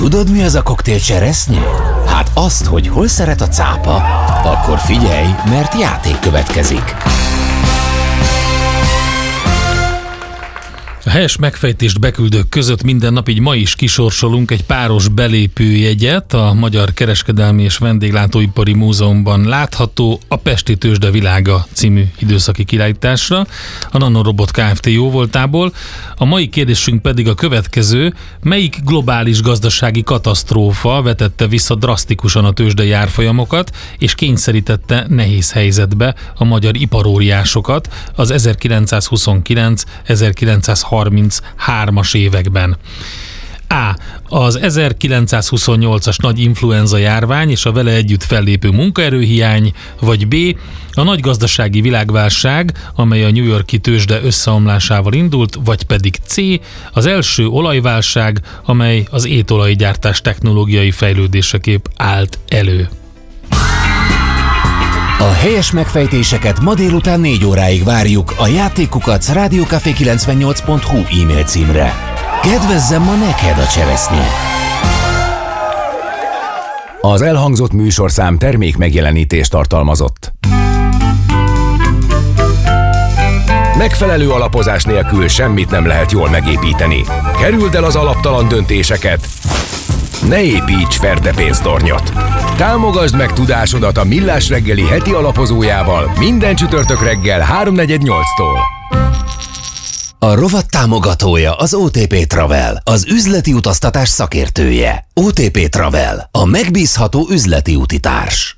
Tudod, mi az a koktél cseresznye? Hát azt, hogy hol szeret a cápa. Akkor figyelj, mert játék következik. A helyes megfejtést beküldők között minden nap, így ma is kisorsolunk egy páros belépőjegyet a Magyar Kereskedelmi és Vendéglátóipari Múzeumban látható A Pesti Tőzsde világa című időszaki kiállításra a Nanorobot Kft. Jóvoltából. A mai kérdésünk pedig a következő: melyik globális gazdasági katasztrófa vetette vissza drasztikusan a tőzsdei árfolyamokat és kényszerítette nehéz helyzetbe a magyar iparóriásokat az 1929-1933-as években? A. Az 1928-as nagy influenza járvány és a vele együtt fellépő munkaerőhiány, vagy B. a nagy gazdasági világválság, amely a New York-i tőzsde összeomlásával indult, vagy pedig C. az első olajválság, amely az étolajgyártás technológiai fejlődéseképp állt elő. A helyes megfejtéseket ma délután 4 óráig várjuk a játékukac@radiocafé98.hu e-mail címre. Kedvezzem ma neked a cseresznye! Az elhangzott műsorszám termék megjelenítést tartalmazott. Megfelelő alapozás nélkül semmit nem lehet jól megépíteni. Kerüld el az alaptalan döntéseket. Ne építs ferdepénztornyot! Támogasd meg tudásodat a Millás reggeli heti alapozójával minden csütörtök reggel 3:48-tól. A rovat támogatója az OTP Travel, az üzleti utaztatás szakértője. OTP Travel, a megbízható üzleti útitárs.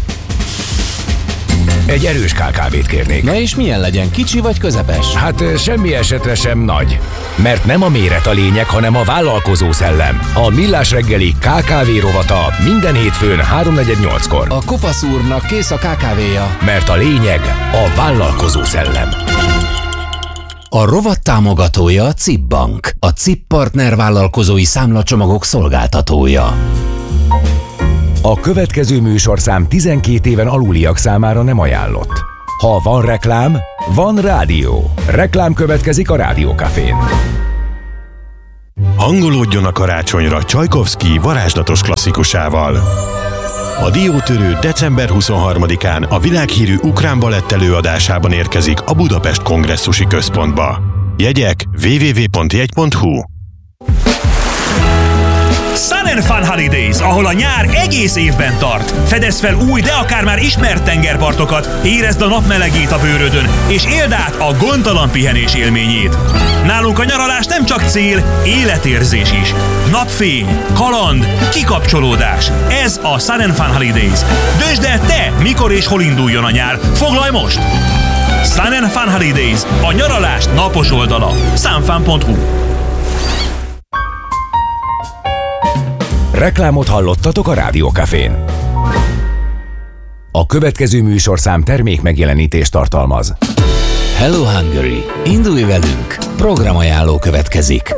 Egy erős KKV-t kérnék. Na és milyen legyen, kicsi vagy közepes? Hát semmi esetre sem nagy. Mert nem a méret a lényeg, hanem a vállalkozó szellem. A Millás reggeli KKV rovata minden hétfőn 3:48-kor. A kopasz úrnak kész a KKV-ja. Mert a lényeg a vállalkozó szellem. A rovat támogatója a CIP Bank, a CIP Partner vállalkozói számlacsomagok szolgáltatója. A következő műsorszám 12 éven aluliak számára nem ajánlott. Ha van reklám, van rádió. Reklám következik a Rádiókafén. Hangolódjon a karácsonyra Csajkovszky varázslatos klasszikusával. A Diótörő december 23-án a világhírű ukrán balett előadásában érkezik a Budapest Kongresszusi Központba. Jegyek www.jegy.hu. Sun & Fun Holidays, ahol a nyár egész évben tart. Fedezd fel új, de akár már ismert tengerpartokat, érezd a nap melegét a bőrödön, és éld át a gondtalan pihenés élményét. Nálunk a nyaralás nem csak cél, életérzés is. Napfény, kaland, kikapcsolódás. Ez a Sun & Fun Holidays. Döntsd el te, mikor és hol induljon a nyár. Foglalj most! Sun & Fun Holidays, a nyaralás napos oldala. sunfun.hu. Reklámot hallottatok a Rádiókafén. A következő műsorszám termék megjelenítést tartalmaz. Hello Hungary! Indulj velünk! Programajánló következik.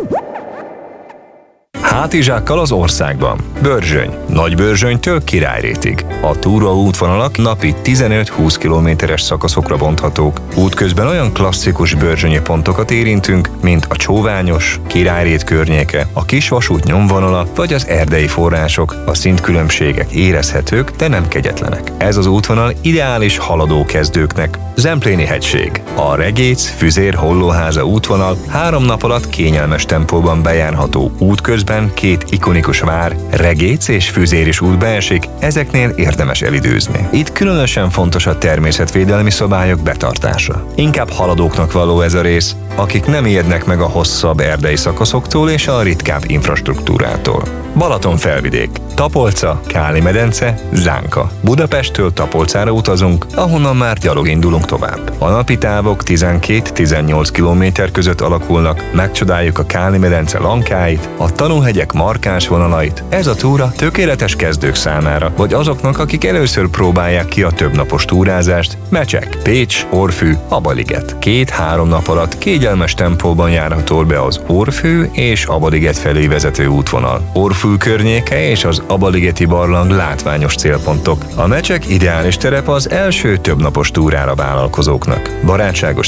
Hátizsákkal az országban. Börzsöny. Nagybörzsönytől Királyrétig. A túraútvonalak napi 15-20 kilométeres szakaszokra bonthatók. Útközben olyan klasszikus börzsönyi pontokat érintünk, mint a Csóványos, Királyrét környéke, a Kisvasút nyomvonala vagy az erdei források. A szintkülönbségek érezhetők, de nem kegyetlenek. Ez az útvonal ideális haladókezdőknek. Zempléni hegység. A Regécz-Füzér-Hollóháza útvonal 3 nap alatt kényelmes tempóban bejárható. Útközben 2 ikonikus vár, Regécz és Füzér is útba esik, ezeknél érdemes elidőzni. Itt különösen fontos a természetvédelmi szabályok betartása. Inkább haladóknak való ez a rész, akik nem ijednek meg a hosszabb erdei szakaszoktól és a ritkább infrastruktúrától. Balaton felvidék, Tapolca, Káli-medence, Zánka. Budapesttől Tapolcára utazunk, ahonnan már gyalog indulunk tovább. A napi távok 12-18 km között alakulnak, megcsodáljuk a Káli-medence lankáit, a tanúhegyek markáns vonalait. Ez a túra tökéletes kezdők számára, vagy azoknak, akik először próbálják ki a többnapos túrázást. Mecsek, Pécs, Orfű, Abaliget. 2-3 nap alatt kényelmes tempóban járható be az Orfű és Abaliget felé vezető útvonal. Orfű környéke és az Abaligeti barlang látványos célpontok. A Mecsek ideális terep az első többnapos túrára vállalkozóknak. Barátságos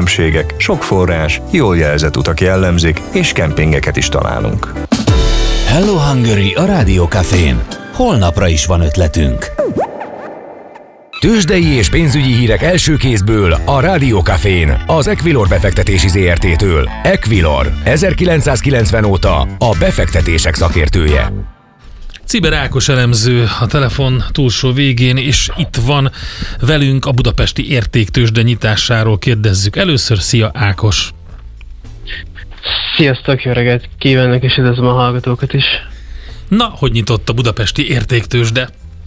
szintkülönbségek, sok forrás, jól jelzett utak jellemzik, és kempingeket is találunk. Hello Hungary a Rádiókafén. Holnapra is van ötletünk. Tőzsdei és pénzügyi hírek első kézből a Rádiókafén, az Equilor befektetési ZRT-től. Equilor, 1990 óta a befektetések szakértője. Ciber Ákos elemző a telefon túlsó végén, és itt van velünk a budapesti értéktőzsde nyitásáról kérdezzük. Először, szia Ákos! Sziasztok, jó reggelt kívánok, és üdvözlöm a hallgatókat is. Na, hogy nyitott a budapesti értéktőzsde?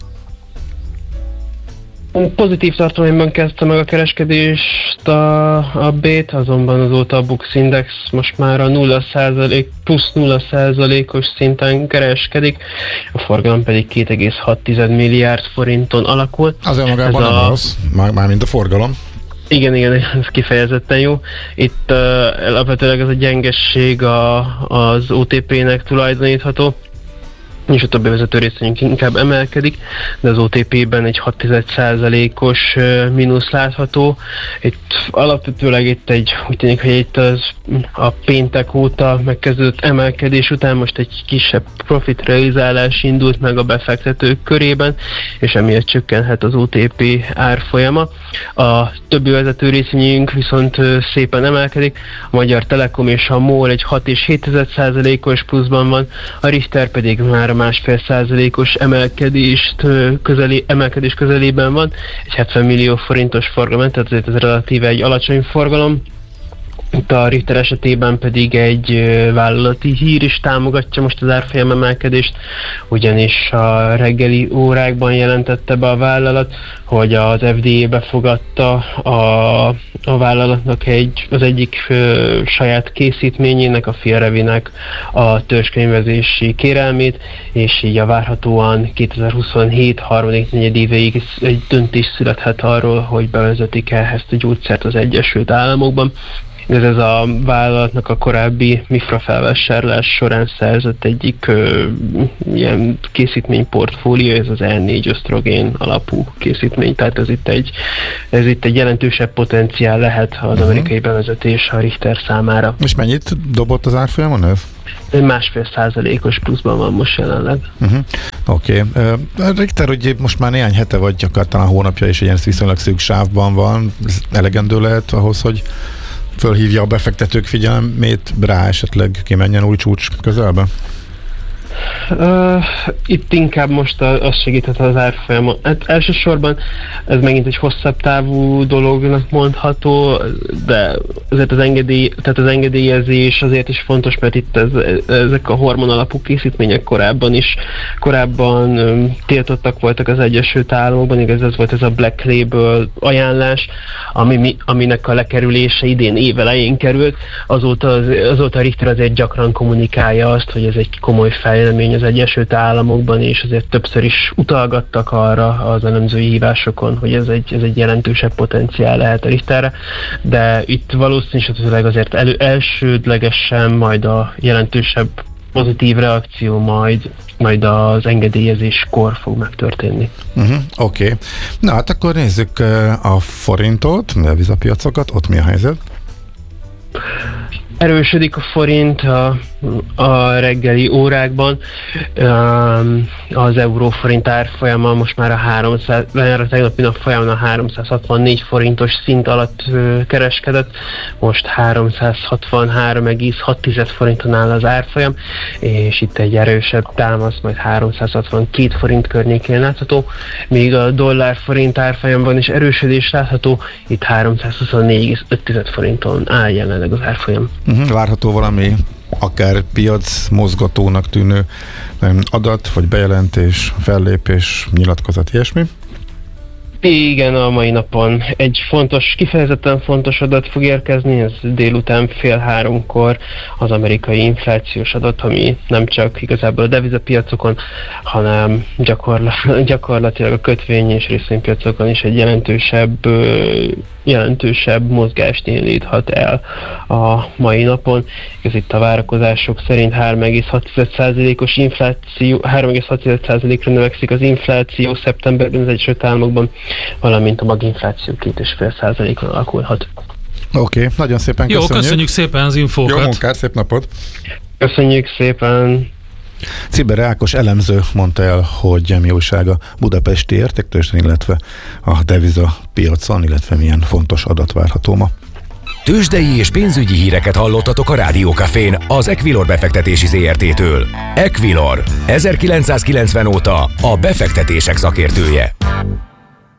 Pozitív tartományban kezdte meg a kereskedést a BÉT, azonban azóta a Bux Index most már a 0%, plusz 0%-os szinten kereskedik, a forgalom pedig 2,6 milliárd forinton alakul. Azért magában nem rossz, mármint a forgalom. Igen, ez kifejezetten jó. Itt alapvetőleg ez a gyengesség az OTP-nek tulajdonítható, és a többi vezető részvényünk inkább emelkedik, de az OTP-ben egy 6,1%-os mínusz látható. Itt alapvetőleg úgy tűnik, hogy itt a péntek óta megkezdődött emelkedés után most egy kisebb profit realizálás indult meg a befektetők körében, és emiatt csökkenhet az OTP árfolyama. A többi vezető részvényünk viszont szépen emelkedik, a Magyar Telekom és a MOL egy 6,7%-os pluszban van, a Richter pedig már 1,5%-os emelkedés közelében van, egy 70 millió forintos forgalom, tehát azért ez relatíve egy alacsony forgalom. Itt a Richter esetében pedig egy vállalati hír is támogatja most az árfolyam emelkedést, ugyanis a reggeli órákban jelentette be a vállalat, hogy az FDA befogadta a vállalatnak az egyik saját készítményének, a Fiarevinek a törzskönyvezési kérelmét, és így a várhatóan 2027 harmadik negyedévéig egy döntés születhet arról, hogy bevezetik-e ezt a gyógyszert az Egyesült Államokban. Ez a vállalatnak a korábbi MIFRA felvásárlás során szerzett egyik ilyen készítményportfólió, ez az L4 ösztrogén alapú készítmény, tehát ez itt egy jelentősebb potenciál lehet az amerikai bevezetés a Richter számára. És mennyit dobott az árfolyamon ez? 1,5%-os pluszban van most jelenleg. Oké. Richter ugye most már néhány hete vagy gyakorlatilag hónapja is ilyen viszonylag szűk sávban van. Ez elegendő lehet ahhoz, hogy fölhívja a befektetők figyelmét rá, esetleg kimenjen új csúcs közelbe? Itt inkább most az segíthet az árfolyamon. Hát elsősorban ez megint egy hosszabb távú dolognak mondható, de azért az engedélyezés azért is fontos, mert itt ezek a hormon alapú készítmények korábban tiltottak voltak az Egyesült Államokban, igaz, ez volt ez a Black Label ajánlás, aminek a lekerülése idén évelején került, azóta a Richter azért gyakran kommunikálja azt, hogy ez egy komoly fejlemény az Egyesült Államokban, és azért többször is utalgattak arra az elemzői hívásokon, hogy ez egy jelentősebb potenciál lehet a Richterre, de itt valószínűleg azért elsődlegesen majd a jelentősebb pozitív reakció majd az engedélyezéskor fog megtörténni. Oké. Na hát akkor nézzük a forintot, a devizapiacokat, ott mi a helyzet? Erősödik a forint a reggeli órákban, az euró-forint árfolyama most már a tegnapi nap folyamán a 364 forintos szint alatt kereskedett, most 363,6 forinton áll az árfolyam, és itt egy erősebb támasz, majd 362 forint környékén látható, míg a dollár-forint árfolyamban is erősödés látható, itt 324,5 forinton áll jelenleg az árfolyam. Várható valami akár piac mozgatónak tűnő adat, vagy bejelentés, fellépés, nyilatkozat, ilyesmi? Igen, a mai napon egy kifejezetten fontos adat fog érkezni, ez délután 2:30 az amerikai inflációs adat, ami nem csak igazából a devizapiacokon, hanem gyakorlatilag a kötvény- és részvénypiacokon is egy jelentősebb mozgást indíthat el a mai napon. Ez itt a várakozások szerint 3,6%-os infláció, 3,6%-ra növekszik az infláció szeptemberben az Egyesült Államokban, valamint a maginfláció 2,5%-on alakulhat. Oké, nagyon szépen köszönjük. Jó, köszönjük szépen az infókat. Jó munkát, szép napot! Köszönjük szépen! Ciber Ákos elemző mondta el, hogy mi újság a budapesti értéktőzsdén, illetve a deviza piacon, illetve milyen fontos adat várható ma. Tőzsdei és pénzügyi híreket hallottatok a Rádiókafén az Equilor befektetési ZRT-től. Equilor, 1990 óta a befektetések szakértője.